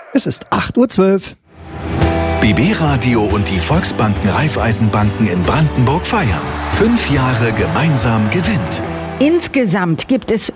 Es ist 8:12 Uhr. BB Radio und die Volksbanken Raiffeisenbanken in Brandenburg feiern. 5 Jahre gemeinsam gewinnt. Insgesamt gibt es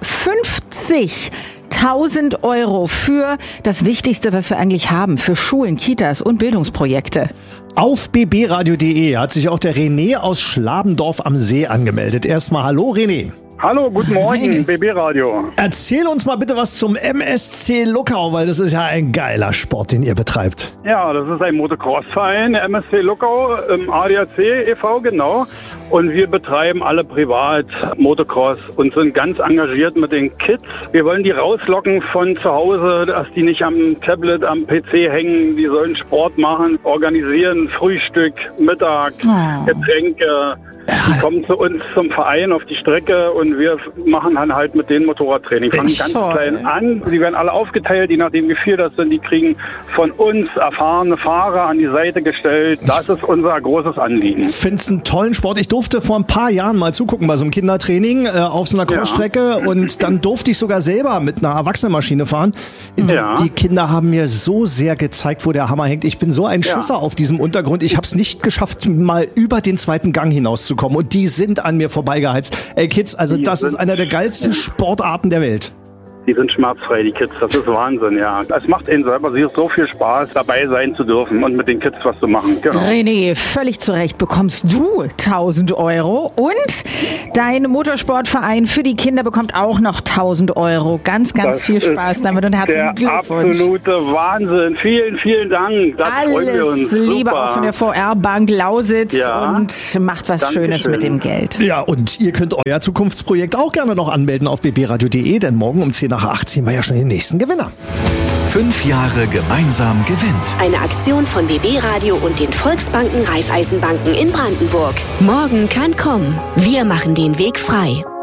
50.000 Euro für das Wichtigste, was wir eigentlich haben, für Schulen, Kitas und Bildungsprojekte. Auf bbradio.de hat sich auch der René aus Schlabendorf am See angemeldet. Erstmal hallo René. Hallo, guten Morgen, BB Radio. Erzähl uns mal bitte was zum MSC Luckau, weil das ist ja ein geiler Sport, den ihr betreibt. Ja, das ist ein Motocross-Verein, der MSC Luckau im ADAC e.V., genau. Und wir betreiben alle privat Motocross und sind ganz engagiert mit den Kids. Wir wollen die rauslocken von zu Hause, dass die nicht am Tablet, am PC hängen. Die sollen Sport machen, organisieren, Frühstück, Mittag, Getränke. Die kommen zu uns zum Verein auf die Strecke und wir machen dann halt mit denen Motorradtraining. Fangen ganz klein an. Sie werden alle aufgeteilt, je nachdem wie viel das sind. Die kriegen von uns erfahrene Fahrer an die Seite gestellt. Das ist unser großes Anliegen. Ich finde es einen tollen Sport. Ich durfte vor ein paar Jahren mal zugucken bei so einem Kindertraining auf so einer Crossstrecke und dann durfte ich sogar selber mit einer Erwachsenenmaschine fahren. Ja. Die Kinder haben mir so sehr gezeigt, wo der Hammer hängt. Ich bin so ein Schisser auf diesem Untergrund. Ich habe es nicht geschafft, mal über den zweiten Gang hinauszukommen. Und die sind an mir vorbeigeheizt. Ey Kids, also das ist einer der geilsten Sportarten der Welt. Die sind schmerzfrei, die Kids. Das ist Wahnsinn, ja. Es macht ihnen selber so viel Spaß, dabei sein zu dürfen und mit den Kids was zu machen. Genau. René, völlig zu Recht bekommst du 1.000 Euro und dein Motorsportverein für die Kinder bekommt auch noch 1.000 Euro. Ganz viel Spaß damit und herzlichen Glückwunsch. Absolute Wahnsinn. Vielen, vielen Dank. Das freuen wir uns. Alles Liebe auch von der VR-Bank Lausitz und macht was Schönes mit dem Geld. Ja, und ihr könnt euer Zukunftsprojekt auch gerne noch anmelden auf bbradio.de, denn morgen um 10 nach 8 ziehen wir ja schon den nächsten Gewinner. 5 Jahre gemeinsam gewinnt. Eine Aktion von BB Radio und den Volksbanken Raiffeisenbanken in Brandenburg. Morgen kann kommen. Wir machen den Weg frei.